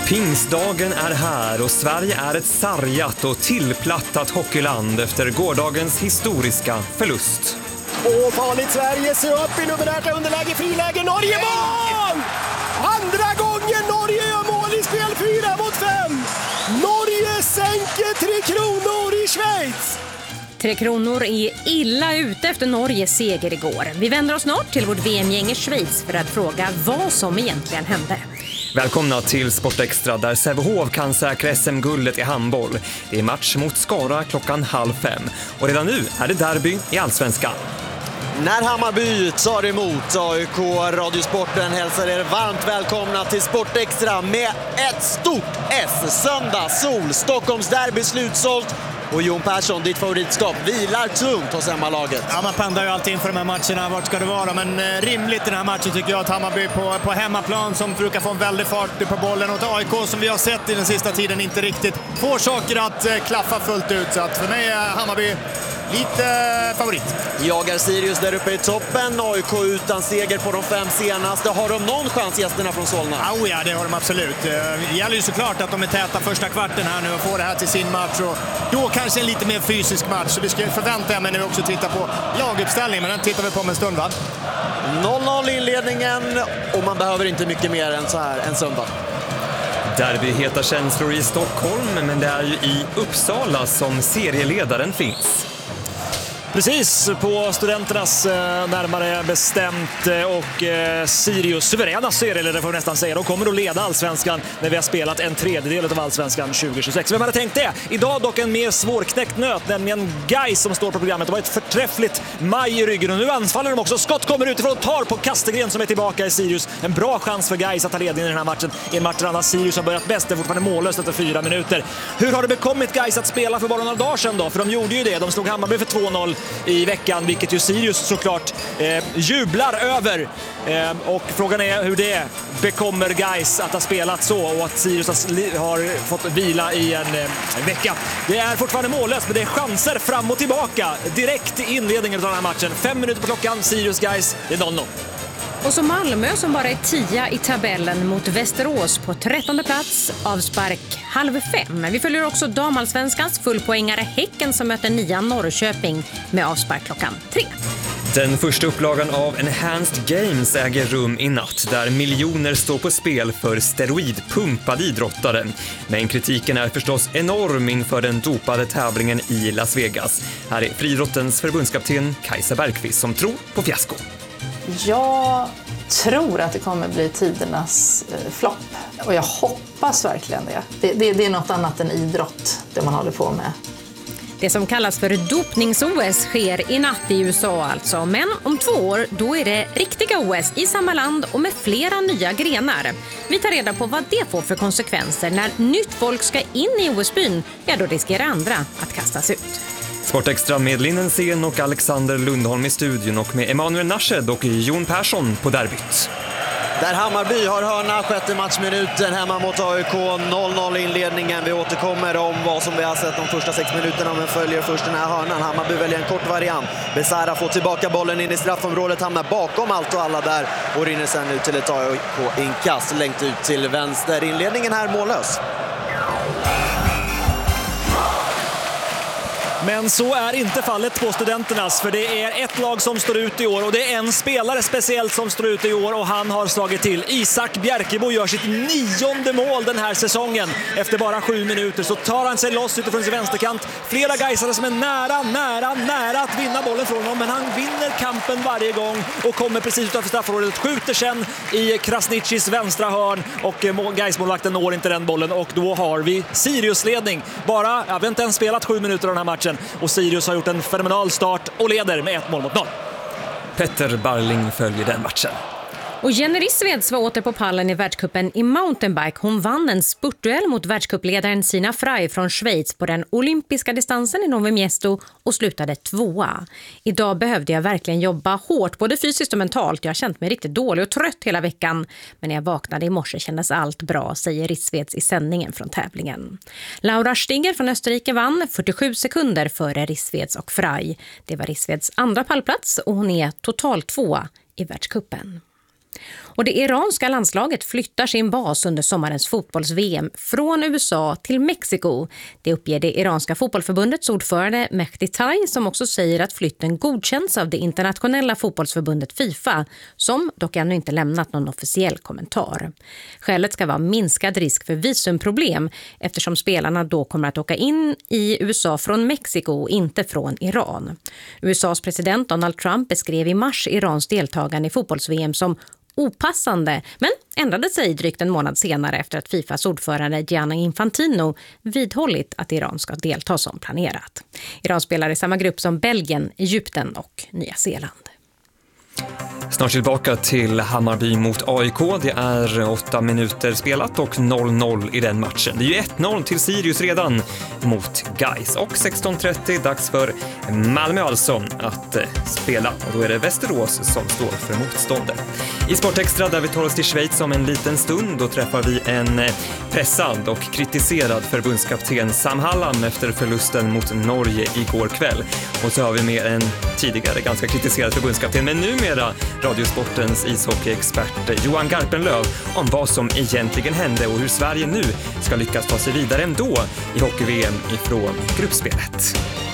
Pingsdagen är här och Sverige är ett sargat och tillplattat hockeyland efter gårdagens historiska förlust. Farligt Sverige, se upp i numerärt underläge, friläge, Norge mål! Andra gången Norge gör mål i spel, 4-5. Norge sänker 3 Kronor i Schweiz. 3 Kronor är illa ute efter Norges seger igår. Vi vänder oss snart till vårt VM-gäng i Schweiz för att fråga vad som egentligen hände. Välkomna till Sportextra där Sävehof kan säkra SM-guldet i handboll. Det är match mot Skara 4:30 och redan nu är det derby i Allsvenskan. När Hammarby tar emot AIK, Radiosporten hälsar er varmt välkomna till Sportextra med ett stort S. Söndag, sol, Stockholms derby slutsålt. Och Jon Persson, ditt favoritskap, vilar tungt hos hemmalaget. Ja, man pendlar ju alltid inför de här matcherna. Vart ska det vara? Men rimligt i den här matchen tycker jag att Hammarby på hemmaplan som brukar få en väldig fart på bollen och ett AIK som vi har sett i den sista tiden inte riktigt får saker att klaffa fullt ut. Så att för mig är Hammarby lite favorit. Jagar Sirius där uppe i toppen. AIK utan seger på de 5 senaste. Har de någon chans, gästerna från Solna? Ja, det har de absolut. Det gäller ju såklart att de är täta första kvarten här nu och får det här till sin match. Och då kanske en lite mer fysisk match. Så vi ska förvänta mig när vi också tittar på laguppställningen. Men den tittar vi på om en stund, va? 0-0 inledningen och man behöver inte mycket mer än så här en söndag. Derby heta känslor i Stockholm, men det är ju i Uppsala som serieledaren finns. Precis, på Studenternas närmare bestämt och Sirius suveräna serieledare får vi nästan säga. De kommer att leda Allsvenskan när vi har spelat en tredjedel av Allsvenskan 2026. Vem hade tänkt det? Idag dock en mer svårknäckt nöt, nämligen Gais som står på programmet. Det var ett förträffligt maj i ryggen och nu anfaller de också. Skott kommer utifrån och tar på Kastegren som är tillbaka i Sirius. En bra chans för Gais att ta ledningen i den här matchen. I en match där Sirius har börjat bäst, det är fortfarande mållöst efter 4 minuter. Hur har det bekommit Gais att spela för bara några dagar sedan då? För de gjorde ju det. De slog Hammarby för 2-0 i veckan, vilket ju Sirius såklart jublar över. Och frågan är hur det bekommer Gais att ha spelat så och att Sirius har fått vila i en vecka. Det är fortfarande mållöst, men det är chanser fram och tillbaka direkt i inledningen av den här matchen. 5 minuter på klockan, Sirius Gais, det är 0-0. Och så Malmö som bara är 10 i tabellen mot Västerås på 13:e plats, avspark 4:30. Vi följer också damallsvenskans fullpoängare Häcken som möter 9 Norrköping med avspark 3:00. Den första upplagan av Enhanced Games äger rum i natt där miljoner står på spel för steroidpumpade idrottare. Men kritiken är förstås enorm inför den dopade tävlingen i Las Vegas. Här är friidrottens förbundskapten Kajsa Bergqvist som tror på fiasko. Jag tror att det kommer bli tidernas flopp och jag hoppas verkligen det. Det är något annat än idrott, det man håller på med. Det som kallas för dopnings-OS sker i natt i USA alltså. Men om 2 år då är det riktiga OS i samma land och med flera nya grenar. Vi tar reda på vad det får för konsekvenser när nytt folk ska in i OS-byn. Ja, då riskerar andra att kastas ut. Sportextra med Linnen Sen och Alexander Lundholm i studion och med Emanuel Nasched och Jon Persson på derbyt. Där Hammarby har hörna 6:e matchminuten hemma mot AIK, 0-0 inledningen. Vi återkommer om vad som vi har sett de första 6 minuterna men följer först den här hörnan. Hammarby väljer en kort variant. Besara får tillbaka bollen in i straffområdet, hamnar bakom allt och alla där och rinner sen ut till ett AIK-inkast längt ut till vänster. Inledningen här mållös. Men så är inte fallet på Studenternas, för det är ett lag som står ut i år och det är en spelare speciellt som står ut i år och han har slagit till. Isak Bjerkebo gör sitt 9:e mål den här säsongen. Efter bara 7 minuter så tar han sig loss utifrån sin vänsterkant. Flera gaisare som är nära att vinna bollen från honom, men han vinner kampen varje gång och kommer precis utanför straffområdet, skjuter sen i Krasniqis vänstra hörn och Gaismålvakten når inte den bollen och då har vi Sirius-ledning. Vi har inte ens spelat 7 minuter av den här matchen. Och Sirius har gjort en fenomenal start och leder med 1-0. Petter Barling följer den matchen. Och Jenny Rissveds var åter på pallen i världscupen i mountainbike. Hon vann en spurtduell mot världscupledaren Sina Frey från Schweiz på den olympiska distansen i Novi Miesto och slutade 2:a. Idag behövde jag verkligen jobba hårt, både fysiskt och mentalt. Jag har känt mig riktigt dålig och trött hela veckan. Men när jag vaknade i morse kändes allt bra, säger Rissveds i sändningen från tävlingen. Laura Stiger från Österrike vann 47 sekunder före Rissveds och Frey. Det var Rissveds andra pallplats och hon är totalt 2:a i världscupen. Och det iranska landslaget flyttar sin bas under sommarens fotbolls-VM från USA till Mexiko. Det uppger det iranska fotbollförbundets ordförande Mehdi Tai, som också säger att flytten godkänns av det internationella fotbollsförbundet FIFA, som dock ännu inte lämnat någon officiell kommentar. Skälet ska vara minskad risk för visumproblem eftersom spelarna då kommer att åka in i USA från Mexiko och inte från Iran. USAs president Donald Trump beskrev i mars Irans deltagande i fotbolls-VM som opassande, men ändrade sig drygt en månad senare efter att FIFAs ordförande Gianni Infantino vidhållit att Iran ska delta som planerat. Iran spelar i samma grupp som Belgien, Egypten och Nya Zeeland. Snart tillbaka till Hammarby mot AIK. Det är 8 minuter spelat och 0-0 i den matchen. Det är ju 1-0 till Sirius redan mot Gais. Och 16:30 dags för Malmö alltså att spela. Och då är det Västerås som står för motståndet. I Sportextra där vi tar oss till Schweiz om en liten stund, då träffar vi en pressad och kritiserad förbundskapten Sam Hallam efter förlusten mot Norge igår kväll. Och så har vi med en tidigare ganska kritiserad förbundskapten, men numera Radiosportens ishockeyexpert Johan Garpenlöv om vad som egentligen hände och hur Sverige nu ska lyckas ta sig vidare ändå i hockey-VM ifrån gruppspelet.